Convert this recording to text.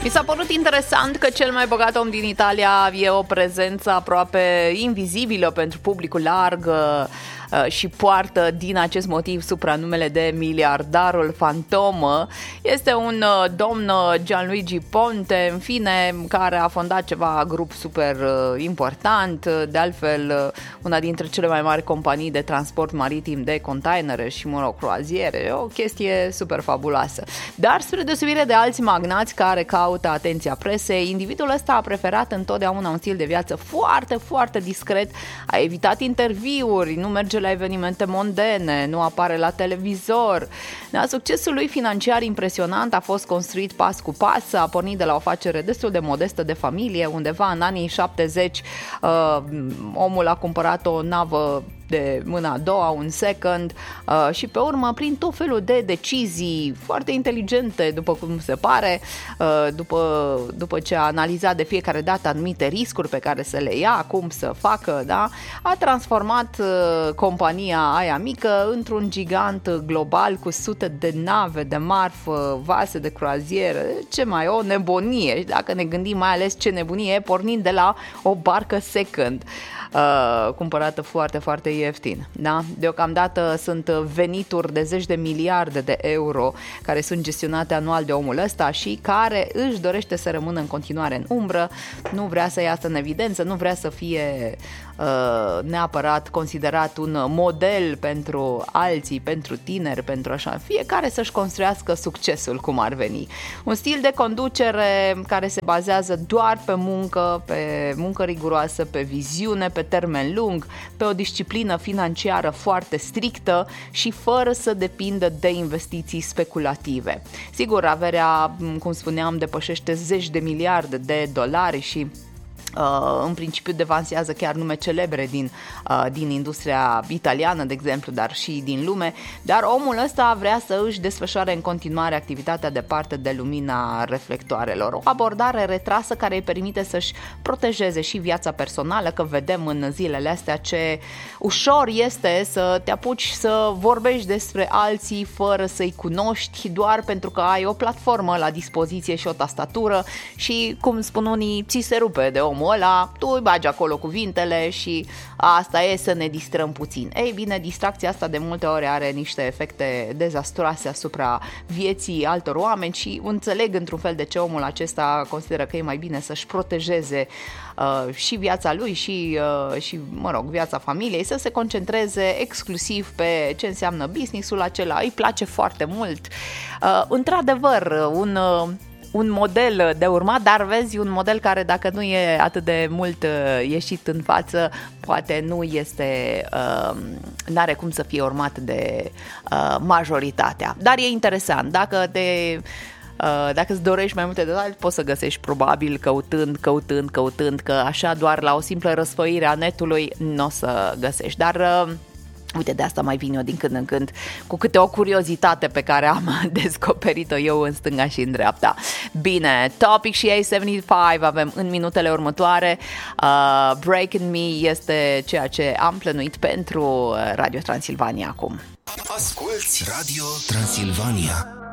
Mi s-a părut interesant că cel mai bogat om din Italia e o prezență aproape invizibilă pentru publicul larg și poartă din acest motiv supranumele de miliardarul fantomă. Este un domn Gianluigi Ponte, în fine, care a fondat ceva grup super important, de altfel una dintre cele mai mari companii de transport maritim de containere și, croaziere, o chestie super fabuloasă. Dar spre deosebire de alți magnați care caută atenția presei, individul ăsta a preferat întotdeauna un stil de viață foarte, foarte discret, a evitat interviuri, nu merge la evenimente mondene, nu apare la televizor. Succesul lui financiar impresionant a fost construit pas cu pas, a pornit de la o afacere destul de modestă de familie, undeva în anii 70 omul a cumpărat o navă de mâna a doua, un second, și pe urmă, prin tot felul de decizii foarte inteligente, după cum se pare, după ce a analizat de fiecare dată anumite riscuri pe care să le ia, cum să facă, da, a transformat compania aia mică într-un gigant global cu sute de nave de marfă, vase de croazieră, ce mai o nebunie, dacă ne gândim mai ales ce nebunie, pornind de la o barcă second, cumpărată foarte, foarte ieftin. Da? Deocamdată sunt venituri de zeci de miliarde de euro care sunt gestionate anual de omul ăsta și care își dorește să rămână în continuare în umbră, nu vrea să iasă în evidență, nu vrea să fie neapărat considerat un model pentru alții, pentru tineri, pentru așa, fiecare să-și construiască succesul cum ar veni. Un stil de conducere care se bazează doar pe muncă riguroasă, pe viziune, pe termen lung, pe o disciplină financiară foarte strictă și fără să depindă de investiții speculative. Sigur, averea, cum spuneam, depășește zeci de miliarde de dolari și în principiu devansează chiar nume celebre din industria italiană, de exemplu, dar și din lume, dar omul ăsta vrea să își desfășoare în continuare activitatea departe de lumina reflectoarelor. O abordare retrasă care îi permite să-și protejeze și viața personală, că vedem în zilele astea ce ușor este să te apuci să vorbești despre alții fără să-i cunoști, doar pentru că ai o platformă la dispoziție și o tastatură și, cum spun unii, ți se rupe de omul ăla, tu îi bagi acolo cuvintele și asta e, să ne distrăm puțin. Ei bine, distracția asta de multe ori are niște efecte dezastroase asupra vieții altor oameni și înțeleg într-un fel de ce omul acesta consideră că e mai bine să-și protejeze și viața lui și viața familiei, să se concentreze exclusiv pe ce înseamnă business-ul acela. Îi place foarte mult. Într-adevăr, un model de urmat, dar vezi, un model care, dacă nu e atât de mult ieșit în față, poate nu este, n-are cum să fie urmat de majoritatea. Dar e interesant, dacă îți dorești mai multe detalii, poți să găsești probabil căutând, că așa doar la o simplă răsfăire a netului nu o să găsești. Dar uite, de asta mai vin eu din când în când cu câte o curiozitate pe care am descoperit-o eu în stânga și în dreapta. Bine, Topic și A75 avem în minutele următoare. Breaking Me este ceea ce am plănuit pentru Radio Transilvania acum. Asculți Radio Transilvania.